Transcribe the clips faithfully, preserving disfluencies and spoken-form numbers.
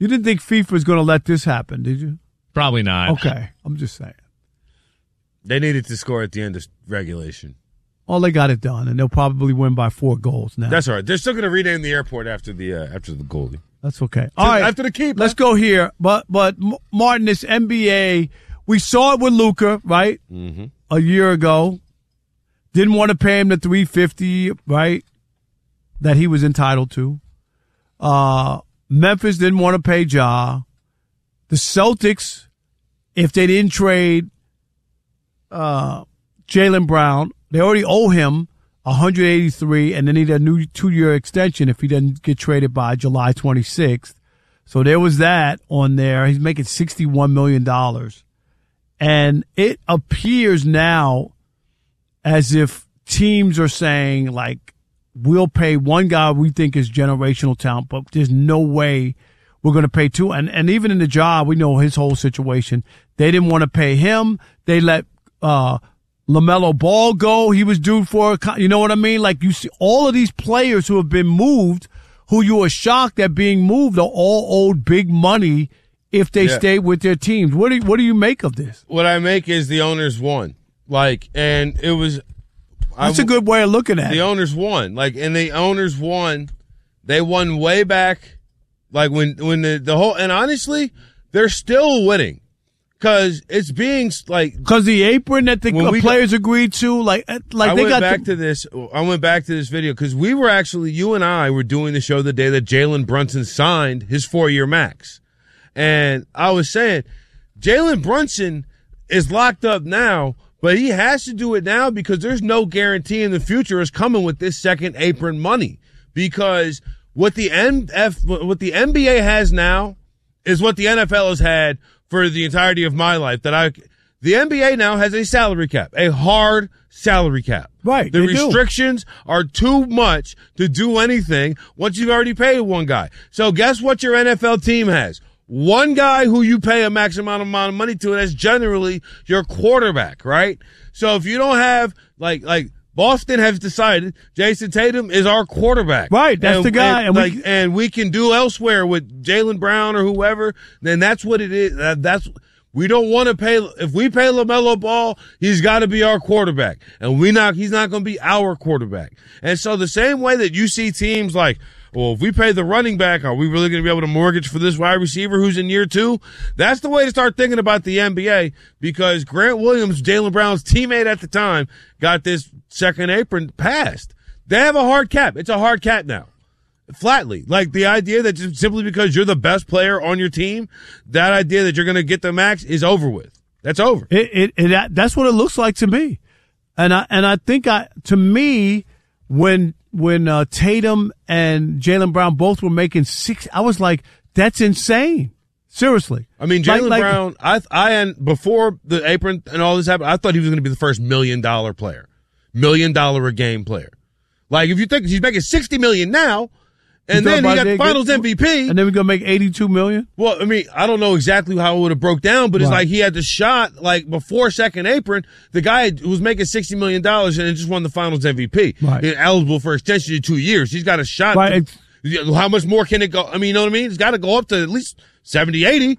You didn't think FIFA was going to let this happen, did you? Probably not. Okay, I'm just saying. They needed to score at the end of regulation. Well, they got it done, and they'll probably win by four goals now. That's all right. They're still going to rename the airport after the uh, after the goalie. That's okay. All right, after the keeper. Let's go here. But but Martin, this N B A, we saw it with Luka, right? Mm-hmm. A year ago, didn't want to pay him the three fifty, right? That he was entitled to. Uh, Memphis didn't want to pay Ja. The Celtics, if they didn't trade uh, Jaylen Brown, they already owe him one eighty-three, and they need a new two-year extension if he doesn't get traded by July twenty-sixth. So there was that on there. He's making sixty-one million dollars. And it appears now as if teams are saying, like, we'll pay one guy we think is generational talent, but there's no way we're going to pay two. And, and even in the job, we know his whole situation. They didn't want to pay him. They let uh LaMelo Ball go. He was due for, a, you know what I mean? Like, you see all of these players who have been moved, who you were shocked at being moved, are all owed big money if they yeah. stay with their teams. What do you, what do you make of this? What I make is the owners won. Like, and it was. That's I, a good way of looking at the it. The owners won. Like, and the owners won. They won way back. Like, when, when the, the whole, and honestly, they're still winning. Because it's being like because the apron that the uh, players got, agreed to, like, like I they went got back to, to this. I went back to this video because we were actually, you and I were doing the show the day that Jalen Brunson signed his four-year max, and I was saying Jalen Brunson is locked up now, but he has to do it now because there's no guarantee in the future is coming with this second apron money. Because what the N F, what the N B A has now is what the N F L has had for the entirety of my life. That I, the N B A now has a salary cap, a hard salary cap. Right. The restrictions do. are too much to do anything once you've already paid one guy. So guess what your N F L team has? One guy who you pay a maximum amount of money to, and that's generally your quarterback, right? So if you don't have, like, like, Boston has decided Jason Tatum is our quarterback. Right, that's and, the guy. And, and, like, we, and we can do elsewhere with Jaylen Brown or whoever, then that's what it is. That's, we don't want to pay, if we pay LaMelo Ball, he's got to be our quarterback. And we not, he's not going to be our quarterback. And so the same way that you see teams like, well, if we pay the running back, are we really going to be able to mortgage for this wide receiver who's in year two? That's the way to start thinking about the N B A, because Grant Williams, Jaylen Brown's teammate at the time, got this second apron passed. They have a hard cap. It's a hard cap now. Flatly. Like, the idea that just simply because you're the best player on your team, that idea that you're going to get the max is over with. That's over. It, it, it, that's what it looks like to me. And I, and I think I, to me, when, when, uh, Tatum and Jaylen Brown both were making six, I was like, that's insane. Seriously. I mean, Jaylen like, Brown, I, I, and before the apron and all this happened, I thought he was going to be the first million dollar player, million dollar a game player. Like, if you think he's making sixty million now, and then he got the Finals M V P. And then we're going to make eighty-two million? Well, I mean, I don't know exactly how it would have broke down, but it's right. Like he had the shot, like, before second apron, the guy who was making sixty million dollars and just won the Finals M V P. Right. He's eligible for extension to two years. He's got a shot. Right. To, how much more can it go? I mean, you know what I mean? It's got to go up to at least seventy, eighty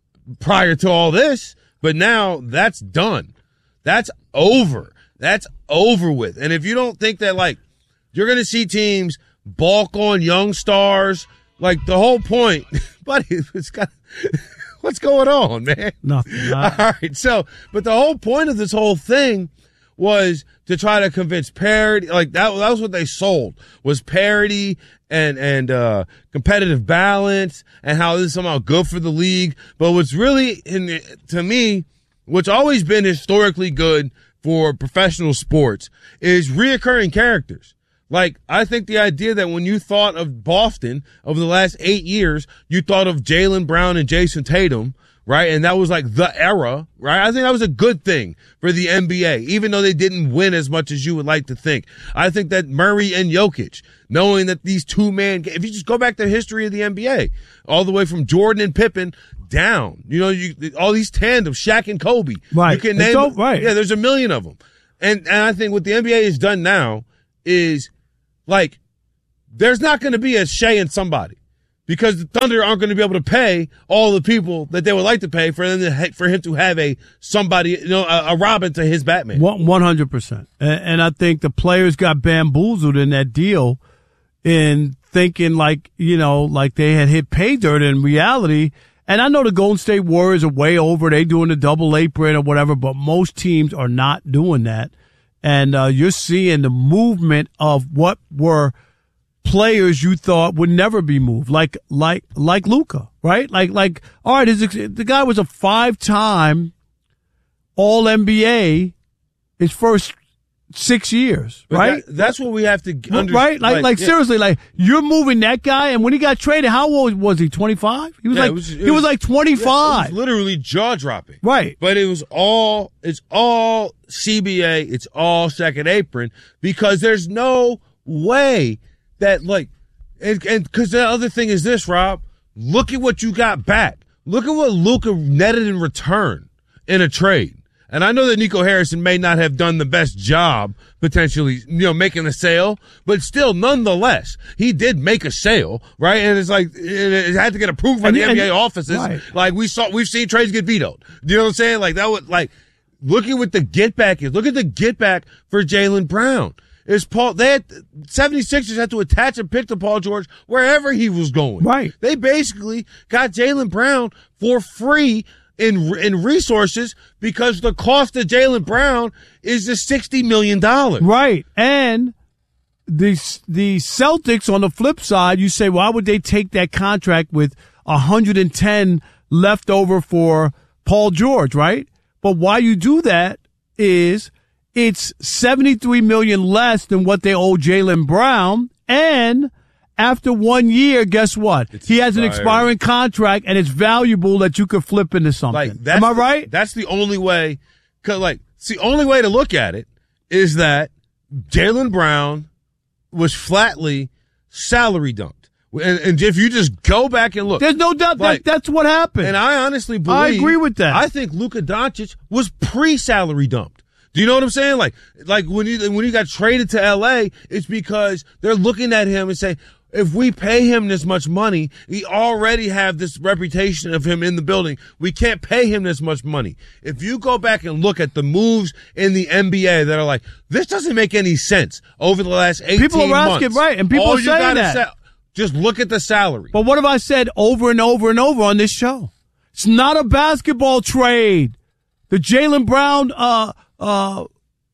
prior to all this. But now that's done. That's over. That's over with. And if you don't think that, like, you're going to see teams balk on young stars, like, the whole point, buddy, it's got, what's going on, man? Nothing. Not. All right. So, but the whole point of this whole thing was to try to convince parity. Like, that, that was what they sold, was parity and, and, uh, competitive balance, and how this is somehow good for the league. But what's really, in the, to me, what's always been historically good for professional sports is reoccurring characters. Like, I think the idea that when you thought of Boston over the last eight years, you thought of Jaylen Brown and Jason Tatum, right? And that was like the era, right? I think that was a good thing for the N B A, even though they didn't win as much as you would like to think. I think that Murray and Jokic, knowing that these two man, if you just go back to the history of the N B A, all the way from Jordan and Pippen down, you know, you, all these tandems, Shaq and Kobe. Right. You can name, so, right. Yeah, there's a million of them. And, and I think what the N B A has done now is, like, there's not going to be a Shea and somebody, because the Thunder aren't going to be able to pay all the people that they would like to pay for them to ha- for him to have a somebody, you know, a, a Robin to his Batman. One hundred percent. And I think the players got bamboozled in that deal in thinking like, you know, like they had hit pay dirt in reality. And I know the Golden State Warriors are way over. They doing the double apron or whatever, but most teams are not doing that. And uh, you're seeing the movement of what were players you thought would never be moved, like like like Luka, right? Like like all right, his, the guy was a five-time All N B A his first six years, but right? That, that's what we have to understand. Right? Like like, like yeah. seriously, like you're moving that guy, and when he got traded, how old was he? twenty-five? He was yeah, like it was, it he was, was like twenty-five. Yeah, it was literally jaw dropping. Right. But it was all it's all C B A, it's all second apron, because there's no way that like and and because the other thing is this, Rob, look at what you got back. Look at what Luka netted in return in a trade. And I know that Nico Harrison may not have done the best job potentially, you know, making a sale, but still, nonetheless, he did make a sale, right? And it's like, it had to get approved by and, the and, N B A offices. Right. Like we saw, we've seen trades get vetoed. You know what I'm saying? Like that was like, look at what the get back is. Look at the get back for Jaylen Brown. Is Paul, they had, seventy-sixers had to attach and pick to Paul George wherever he was going. Right. They basically got Jaylen Brown for free in in resources because the cost of Jaylen Brown is the sixty million dollars. Right. And the, the Celtics, on the flip side, you say, why would they take that contract with one hundred ten left over for Paul George, right? But why you do that is it's seventy-three million dollars less than what they owe Jaylen Brown, and after one year, guess what? It's he has expired. an expiring contract, and it's valuable that you could flip into something. Like, that's Am I the, right? That's the only way. Cause like, it's the only way to look at it is that Jaylen Brown was flatly salary dumped. And, and if you just go back and look, There's no doubt like, that that's what happened. And I honestly believe, I agree with that. I think Luka Doncic was pre-salary dumped. Do you know what I'm saying? Like, like when you when he got traded to L A, it's because they're looking at him and saying, if we pay him this much money, we already have this reputation of him in the building. We can't pay him this much money. If you go back and look at the moves in the N B A that are like, this doesn't make any sense over the last eighteen months. People are asking, right, and people all are you saying gotta that. Say, just look at the salary. But what have I said over and over and over on this show? It's not a basketball trade. The Jaylen Brown uh, uh,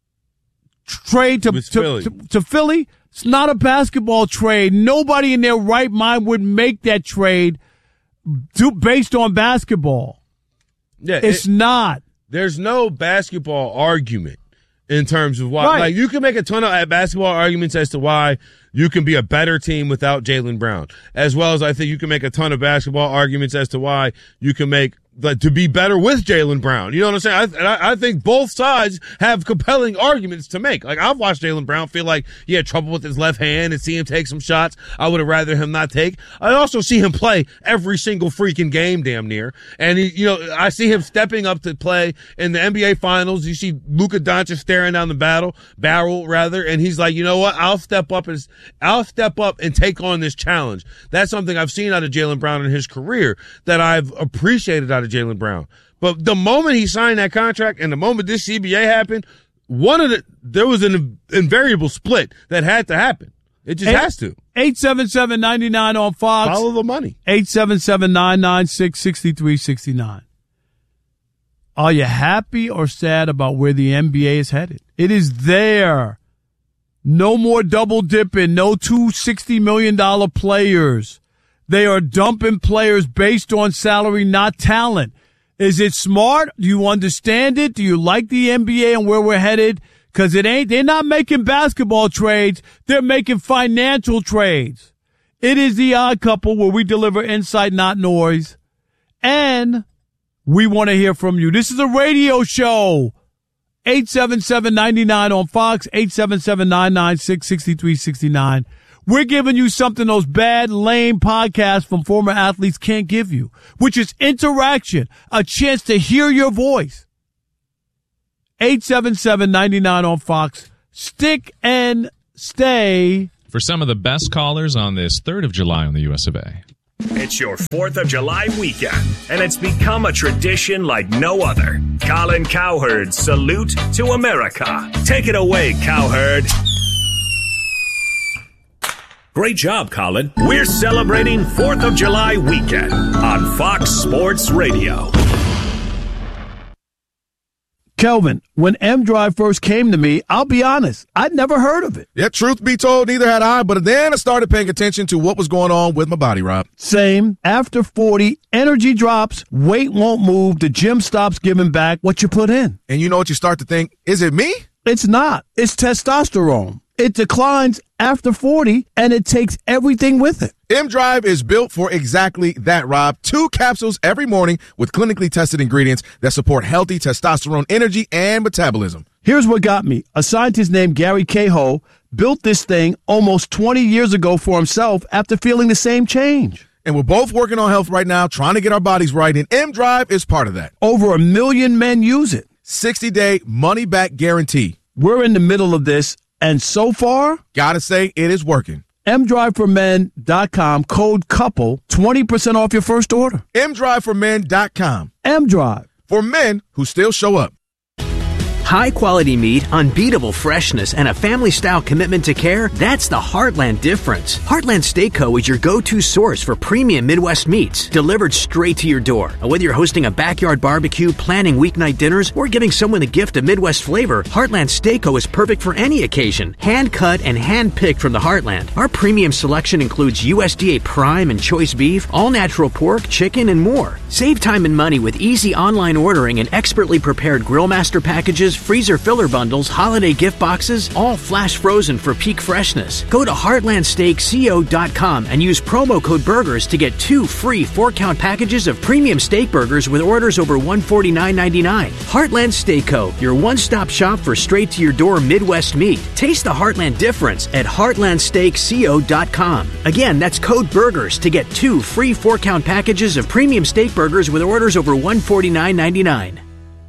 trade to, to, Philly. to, to Philly, it's not a basketball trade. Nobody in their right mind would make that trade do, based on basketball. Yeah, It's it, not. There's no basketball argument in terms of why. Right. Like, you can make a ton of basketball arguments as to why you can be a better team without Jaylen Brown, as well as I think you can make a ton of basketball arguments as to why you can make like, to be better with Jaylen Brown. You know what I'm saying? I, and I, I think both sides have compelling arguments to make. Like, I've watched Jaylen Brown feel like he had trouble with his left hand and see him take some shots I would have rather him not take. I also see him play every single freaking game damn near. And, he, you know, I see him stepping up to play in the N B A Finals. You see Luka Doncic staring down the battle, barrel rather, and he's like, you know what? I'll step up and, I'll step up and take on this challenge. That's something I've seen out of Jaylen Brown in his career that I've appreciated out of Jaylen Brown. But the moment he signed that contract and the moment this C B A happened, one of the there was an invariable split that had to happen. It just Eight, has to. eight seven seven, nine nine on Fox. Follow the money. eight seven seven, nine nine six, six three six nine. Are you happy or sad about where the N B A is headed? It is there. No more double dipping. No two sixty million dollars players. They are dumping players based on salary, not talent. Is it smart? Do you understand it? Do you like the N B A and where we're headed? Because it ain't, they're not making basketball trades. They're making financial trades. It is the Odd Couple where we deliver insight, not noise. And we want to hear from you. This is a radio show. eight seven seven, nine nine on Fox, eight seven seven, nine nine six, six three six nine. We're giving you something those bad, lame podcasts from former athletes can't give you, which is interaction, a chance to hear your voice. eight seven seven, nine nine on Fox. Stick and stay. For some of the best callers on this third of July on the U S of A. It's your fourth of July weekend, and it's become a tradition like no other. Colin Cowherd's Salute to America. Take it away, Cowherd. Great job, Colin. We're celebrating fourth of July weekend on Fox Sports Radio. Kelvin, when M-Drive first came to me, I'll be honest, I'd never heard of it. Yeah, truth be told, neither had I, but then I started paying attention to what was going on with my body, Rob. Same. After forty, energy drops, weight won't move, the gym stops giving back what you put in. And you know what you start to think? Is it me? It's not. It's testosterone. It declines after forty, and it takes everything with it. M-Drive is built for exactly that, Rob. Two capsules every morning with clinically tested ingredients that support healthy testosterone energy and metabolism. Here's what got me. A scientist named Gary Cahill built this thing almost twenty years ago for himself after feeling the same change. And we're both working on health right now, trying to get our bodies right, and M-Drive is part of that. Over a million men use it. sixty-day money-back guarantee. We're in the middle of this, and so far, gotta say, it is working. M drive for men dot com, code COUPLE, twenty percent off your first order. M drive for men dot com. M-Drive. For men who still show up. High-quality meat, unbeatable freshness, and a family-style commitment to care, that's the Heartland difference. Heartland Steak Co. is your go-to source for premium Midwest meats, delivered straight to your door. Whether you're hosting a backyard barbecue, planning weeknight dinners, or giving someone the gift of Midwest flavor, Heartland Steak Co. is perfect for any occasion. Hand-cut and hand-picked from the Heartland. Our premium selection includes U S D A Prime and Choice Beef, all-natural pork, chicken, and more. Save time and money with easy online ordering and expertly prepared Grillmaster packages, freezer filler bundles, holiday gift boxes, all flash frozen for peak freshness. Go to heartland steak co dot com and use promo code BURGERS to get two free four-count packages of premium steak burgers with orders over one hundred forty-nine ninety-nine. Heartland Steak Co., your one-stop shop for straight-to-your-door Midwest meat. Taste the Heartland difference at heartland steak co dot com. Again, that's code BURGERS to get two free four-count packages of premium steak burgers with orders over one hundred forty-nine ninety-nine.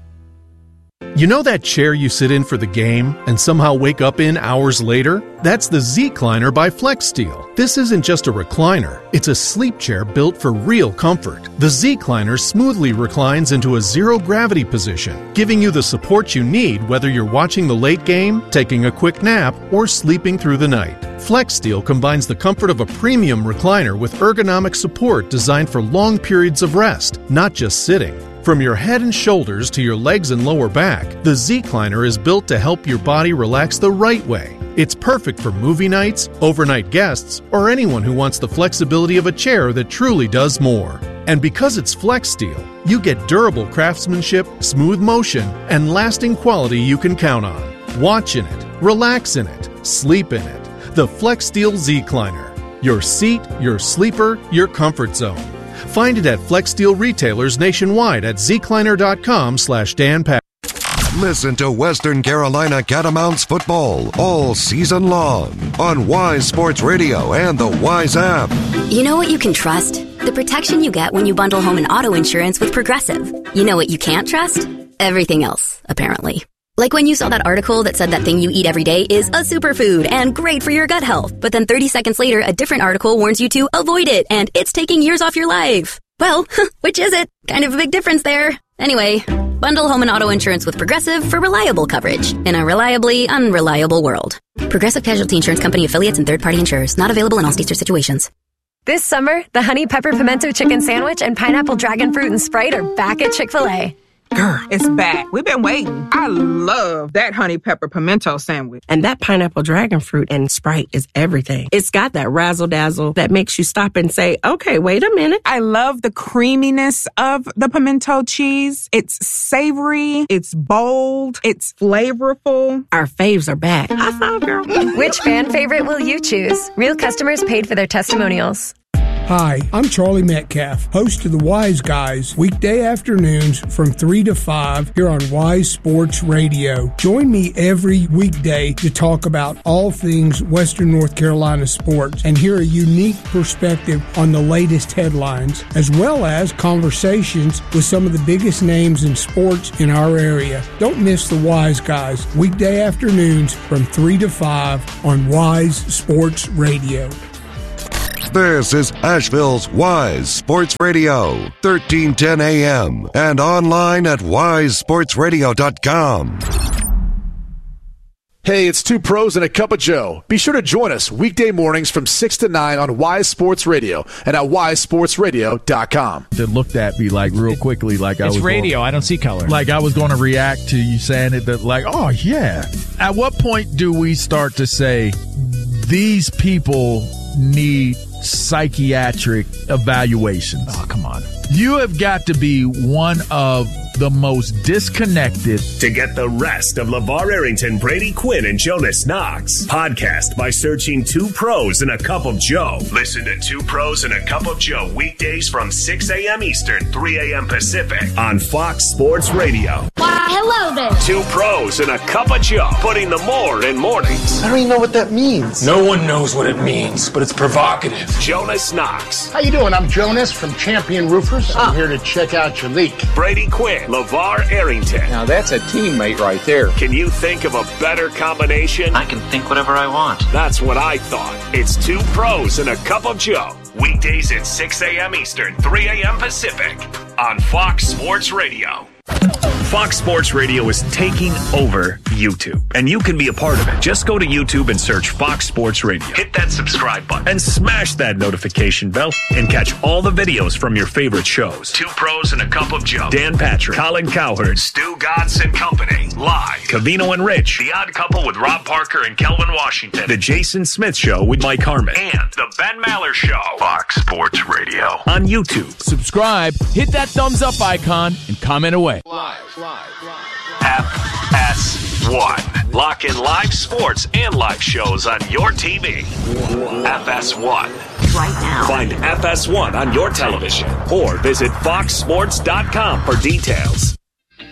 You know that chair you sit in for the game and somehow wake up in hours later? That's the Z-Cliner by FlexSteel. This isn't just a recliner, it's a sleep chair built for real comfort. The Z-Cliner smoothly reclines into a zero-gravity position, giving you the support you need whether you're watching the late game, taking a quick nap, or sleeping through the night. FlexSteel combines the comfort of a premium recliner with ergonomic support designed for long periods of rest, not just sitting. From your head and shoulders to your legs and lower back, the Z-Cliner is built to help your body relax the right way. It's perfect for movie nights, overnight guests, or anyone who wants the flexibility of a chair that truly does more. And because it's FlexSteel, you get durable craftsmanship, smooth motion, and lasting quality you can count on. Watch in it, relax in it, sleep in it. The FlexSteel Z-Cliner. Your seat, your sleeper, your comfort zone. Find it at FlexSteel retailers nationwide at zcliner.com slash Dan Pat. Listen to Western Carolina Catamounts football all season long on Wise Sports Radio and the Wise app. You know what you can trust? The protection you get when you bundle home and auto insurance with Progressive. You know what you can't trust? Everything else, apparently. Like when you saw that article that said that thing you eat every day is a superfood and great for your gut health, but then thirty seconds later, a different article warns you to avoid it and it's taking years off your life. Well, which is it? Kind of a big difference there. Anyway, bundle home and auto insurance with Progressive for reliable coverage in a reliably unreliable world. Progressive Casualty Insurance Company affiliates and third-party insurers. Not available in all states or situations. This summer, the Honey Pepper Pimento Chicken Sandwich and Pineapple Dragon Fruit and Sprite are back at Chick-fil-A. Girl, it's back. We've been waiting. I love that honey pepper pimento sandwich. And that pineapple dragon fruit and Sprite is everything. It's got that razzle-dazzle that makes you stop and say, okay, wait a minute. I love the creaminess of the pimento cheese. It's savory. It's bold. It's flavorful. Our faves are back. High five, girl. Which fan favorite will you choose? Real customers paid for their testimonials. Hi, I'm Charlie Metcalf, host of the Wise Guys, weekday afternoons from three to five here on Wise Sports Radio. Join me every weekday to talk about all things Western North Carolina sports and hear a unique perspective on the latest headlines, as well as conversations with some of the biggest names in sports in our area. Don't miss the Wise Guys, weekday afternoons from three to five on Wise Sports Radio. This is Asheville's Wise Sports Radio, thirteen ten A M, and online at wise sports radio dot com. Hey, it's Two Pros and a Cup of Joe. Be sure to join us weekday mornings from six to nine on Wise Sports Radio and at wise sports radio dot com. They looked at me like real quickly, like I was It's radio. Going, I don't see color. Like I was going to react to you saying it. That like, oh yeah. At what point do we start to say these people need psychiatric evaluations? Oh, come on. You have got to be one of the most disconnected. To get the rest of LeVar Arrington, Brady Quinn, and Jonas Knox, podcast by searching Two Pros and a Cup of Joe. Listen to Two Pros and a Cup of Joe weekdays from six a.m. Eastern, three a.m. Pacific on Fox Sports Radio. Why, hello there. Two Pros and a Cup of Joe, putting the more in mornings. I don't even know what that means. No one knows what it means, but it's provocative. Jonas Knox. How you doing? I'm Jonas from Champion Roofers. I'm here to check out your leak. Brady Quinn. LeVar Arrington. Now that's a teammate right there. Can you think of a better combination? I can think whatever I want. That's what I thought. It's Two Pros and a Cup of Joe. Weekdays at six a.m. Eastern, three a.m. Pacific on Fox Sports Radio. Fox Sports Radio is taking over YouTube, and you can be a part of it. Just go to YouTube and search Fox Sports Radio. Hit that subscribe button and smash that notification bell and catch all the videos from your favorite shows. Two Pros and a Cup of Joe. Dan Patrick, Colin Cowherd, Stu Gatz and Company. Live. Covino and Rich. The Odd Couple with Rob Parker and Kelvin Washington. The Jason Smith Show with Mike Harmon. And The Ben Maller Show. Fox Sports Radio. On YouTube. Subscribe, hit that thumbs up icon, and comment away. Live. F S one. Lock in live sports and live shows on your T V. F S one. Right now. Find F S one on your television or visit fox sports dot com for details.